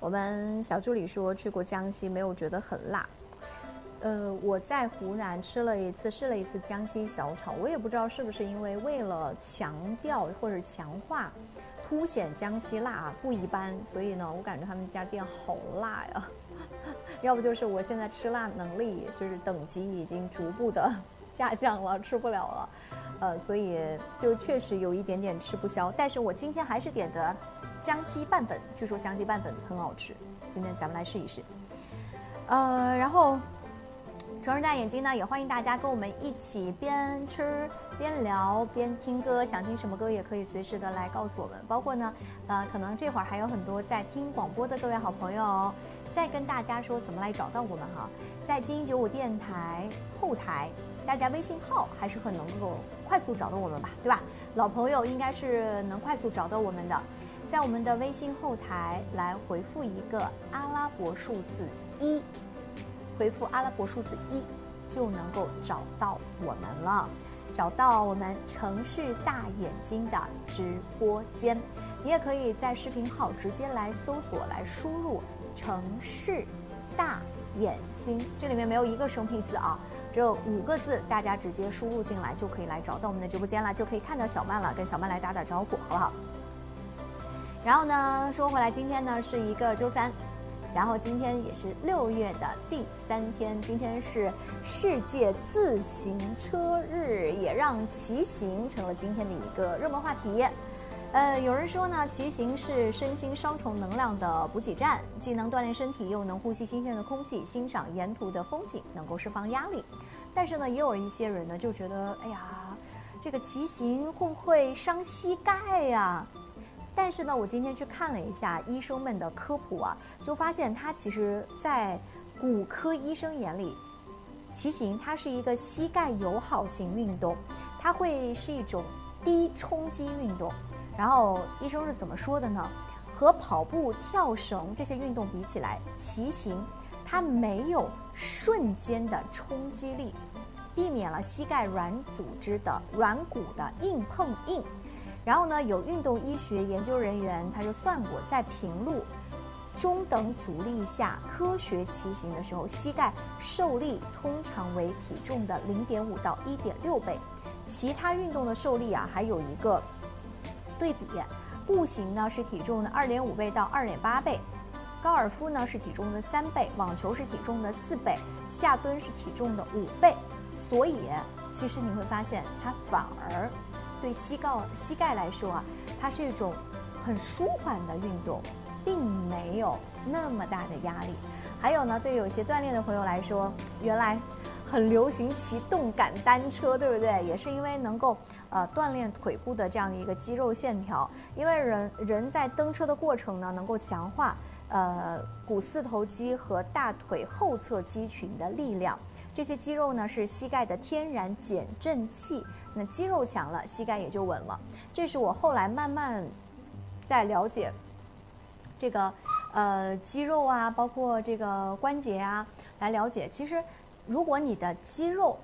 我们小助理说去过江西，没有觉得很辣。我在湖南试了一次江西小炒，我也不知道是不是因为为了强调或者强化、凸显江西辣不一般，所以呢，我感觉他们家店好辣呀。要不就是我现在吃辣能力就是等级已经逐步的下降了，吃不了了，所以就确实有一点点吃不消。但是我今天还是点的江西拌粉，据说江西拌粉很好吃，今天咱们来试一试。然后城市大眼睛呢，也欢迎大家跟我们一起边吃边聊边听歌，想听什么歌也可以随时的来告诉我们。包括呢，可能这会儿还有很多在听广播的各位好朋友，再跟大家说怎么来找到我们哈，在精英95电台后台，大家微信号还是很能够快速找到我们吧，对吧？老朋友应该是能快速找到我们的，在我们的微信后台来回复一个阿拉伯数字1。回复阿拉伯数字1就能够找到我们了，找到我们城市大眼睛的直播间。你也可以在视频号直接来搜索，来输入城市大眼睛，这里面没有一个生僻字啊，只有5个字，大家直接输入进来就可以来找到我们的直播间了，就可以看到小曼了，跟小曼来打打招呼，好不好？然后呢，说回来，今天呢是一个周三。然后今天也是6月的第3天，今天是世界自行车日，也让骑行成了今天的一个热门话题。有人说呢，骑行是身心双重能量的补给站，既能锻炼身体，又能呼吸新鲜的空气，欣赏沿途的风景，能够释放压力。但是呢，也有一些人呢就觉得，哎呀，这个骑行会不会伤膝盖呀？但是呢，我今天去看了一下医生们的科普啊，就发现它其实在骨科医生眼里，骑行它是一个膝盖友好型运动，它会是一种低冲击运动。然后医生是怎么说的呢？和跑步、跳绳这些运动比起来，骑行它没有瞬间的冲击力，避免了膝盖软组织的软骨的硬碰硬。然后呢，有运动医学研究人员他就算过，在平路、中等阻力下科学骑行的时候，膝盖受力通常为体重的0.5到1.6倍。其他运动的受力啊，还有一个对比，步行呢是体重的2.5倍到2.8倍，高尔夫呢是体重的3倍，网球是体重的4倍，下蹲是体重的5倍。所以其实你会发现，它反而对膝盖来说啊，它是一种很舒缓的运动，并没有那么大的压力。还有呢，对有些锻炼的朋友来说，原来很流行骑动感单车，对不对？也是因为能够锻炼腿部的这样的一个肌肉线条。因为人在蹬车的过程呢，能够强化股四头肌和大腿后侧肌群的力量。这些肌肉呢是膝盖的天然减震器，那肌肉强了，膝盖也就稳了。这是我后来慢慢在了解这个肌肉啊，包括这个关节啊，来了解。其实如果你的肌肉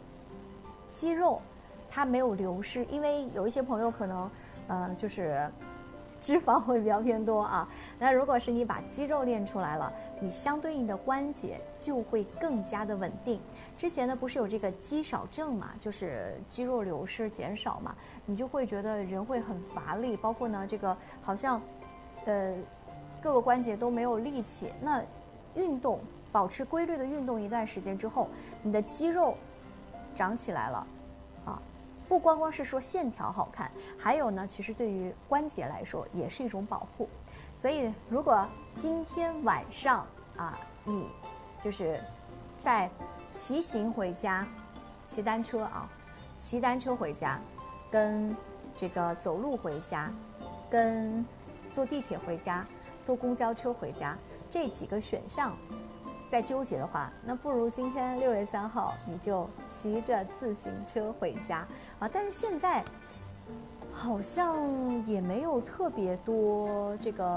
它没有流失，因为有一些朋友可能就是脂肪会比较偏多啊。那如果是你把肌肉练出来了，你相对应的关节就会更加的稳定。之前呢不是有这个肌少症嘛，就是肌肉流失减少嘛，你就会觉得人会很乏力，包括呢这个好像各个关节都没有力气。那运动，保持规律的运动一段时间之后，你的肌肉长起来了啊，不光光是说线条好看，还有呢，其实对于关节来说也是一种保护。所以如果今天晚上啊，你就是在骑行回家，骑单车回家，跟这个走路回家，跟坐地铁回家，坐公交车回家，这几个选项在纠结的话，那不如今天6月3号你就骑着自行车回家啊。但是现在好像也没有特别多这个